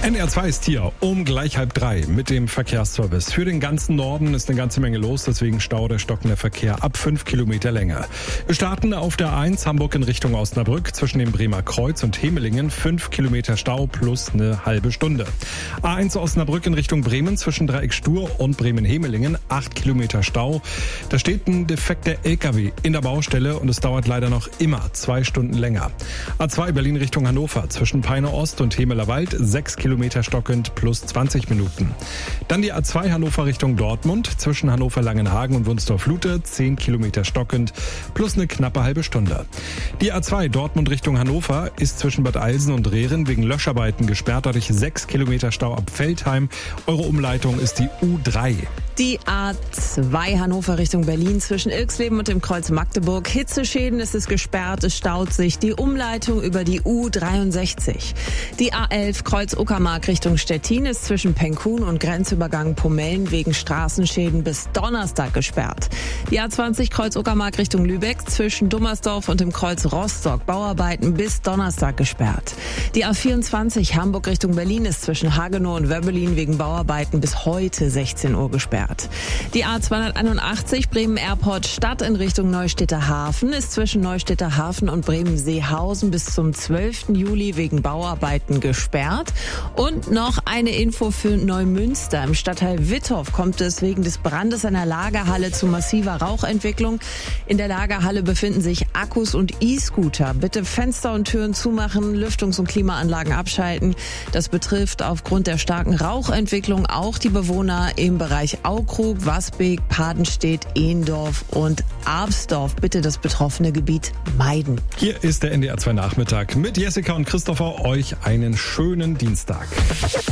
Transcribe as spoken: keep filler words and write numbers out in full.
N R zwei ist hier um gleich halb drei mit dem Verkehrsservice. Für den ganzen Norden ist eine ganze Menge los, deswegen Stau oder stockender Verkehr ab fünf Kilometer Länge. Wir starten auf der eins Hamburg in Richtung Osnabrück zwischen dem Bremer Kreuz und Hemelingen. fünf Kilometer Stau plus eine halbe Stunde. A eins Osnabrück in Richtung Bremen zwischen Dreieck Stur und Bremen-Hemelingen. acht Kilometer Stau. Da steht ein defekter L K W in der Baustelle und es dauert leider noch immer zwei Stunden länger. A zwei Berlin Richtung Hannover zwischen Peine Ost und Hemeler Wald. sechs Kilometer stockend plus zwanzig Minuten. Dann die A zwei Hannover Richtung Dortmund zwischen Hannover-Langenhagen und Wunstorf-Lute. zehn Kilometer stockend plus eine knappe halbe Stunde. Die A zwei Dortmund Richtung Hannover ist zwischen Bad Eilsen und Rehren wegen Löscharbeiten gesperrt. Dadurch sechs Kilometer Stau ab Veltheim. Eure Umleitung ist die U drei. Die A zwei Hannover Richtung Berlin zwischen Ilksleben und dem Kreuz Magdeburg. Hitzeschäden, ist es gesperrt, es staut sich. Die Umleitung über die U dreiundsechzig. Die A elf Kreuz Uckermark Richtung Stettin ist zwischen Penkun und Grenzübergang Pomellen wegen Straßenschäden bis Donnerstag gesperrt. Die A zwanzig Kreuz Uckermark Richtung Lübeck zwischen Dummersdorf und dem Kreuz Rostock. Bauarbeiten bis Donnerstag gesperrt. Die A vierundzwanzig Hamburg Richtung Berlin ist zwischen Hagenow und Wöbbelin wegen Bauarbeiten bis heute sechzehn Uhr gesperrt. Die A zweihunderteinundachtzig Bremen Airport Stadt in Richtung Neustädter Hafen ist zwischen Neustädter Hafen und Bremen-Seehausen bis zum zwölften Juli wegen Bauarbeiten gesperrt. Und noch eine Info für Neumünster. Im Stadtteil Wittorf kommt es wegen des Brandes einer Lagerhalle zu massiver Rauchentwicklung. In der Lagerhalle befinden sich Akkus und E-Scooter. Bitte Fenster und Türen zumachen, Lüftungs- und Klimaanlagen abschalten. Das betrifft aufgrund der starken Rauchentwicklung auch die Bewohner im Bereich Aukrug, Wasbeek, Padenstedt, Ehendorf und Absdorf. Bitte das betroffene Gebiet meiden. Hier ist der N D R zwei Nachmittag mit Jessica und Christopher. Euch einen schönen Dienstag.